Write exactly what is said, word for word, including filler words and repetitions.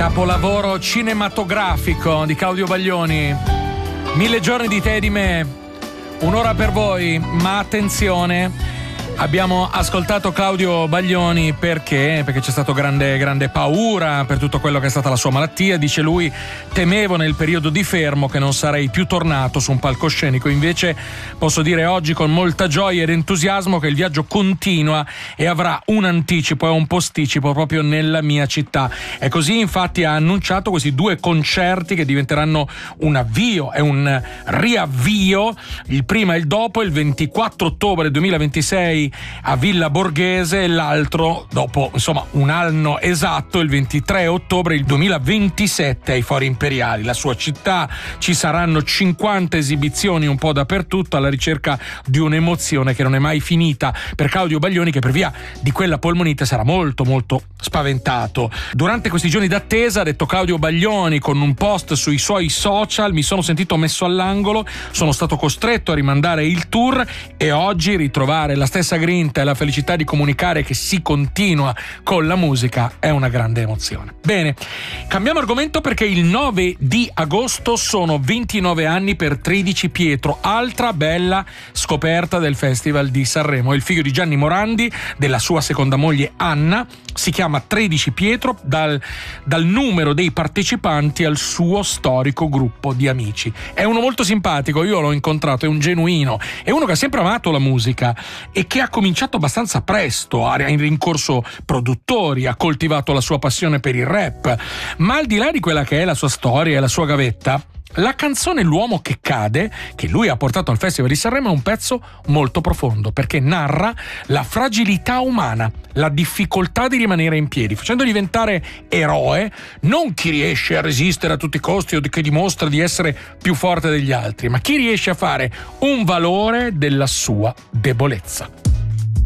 Capolavoro cinematografico di Claudio Baglioni. Mille giorni di te e di me, un'ora per voi, ma attenzione, abbiamo ascoltato Claudio Baglioni perché? Perché c'è stato grande, grande paura per tutto quello che è stata la sua malattia. Dice lui: temevo nel periodo di fermo che non sarei più tornato su un palcoscenico, invece posso dire oggi con molta gioia ed entusiasmo che il viaggio continua e avrà un anticipo e un posticipo proprio nella mia città. E così infatti ha annunciato questi due concerti che diventeranno un avvio e un riavvio, il prima e il dopo, il ventiquattro ottobre duemilaventisei a Villa Borghese e l'altro dopo insomma un anno esatto, il ventitré ottobre il duemilaventisette ai Fori Imperiali, la sua città. Ci saranno cinquanta esibizioni un po' dappertutto alla ricerca di un'emozione che non è mai finita per Claudio Baglioni, che per via di quella polmonite sarà molto molto spaventato. Durante questi giorni d'attesa, ha detto Claudio Baglioni con un post sui suoi social: mi sono sentito messo all'angolo, sono stato costretto a rimandare il tour e oggi ritrovare la stessa grinta e la felicità di comunicare che si continua con la musica è una grande emozione. Bene, cambiamo argomento perché il nove di agosto sono ventinove anni per tredici Pietro, altra bella scoperta del Festival di Sanremo. Il figlio di Gianni Morandi, della sua seconda moglie Anna, si chiama tredici Pietro dal, dal numero dei partecipanti al suo storico gruppo di amici. È uno molto simpatico, io l'ho incontrato, è un genuino, è uno che ha sempre amato la musica e che ha cominciato abbastanza presto, ha rincorso produttori, ha coltivato la sua passione per il rap, ma al di là di quella che è la sua storia e la sua gavetta, la canzone L'uomo che cade, che lui ha portato al Festival di Sanremo, è un pezzo molto profondo perché narra la fragilità umana, la difficoltà di rimanere in piedi, facendo diventare eroe non chi riesce a resistere a tutti i costi o che dimostra di essere più forte degli altri, ma chi riesce a fare un valore della sua debolezza.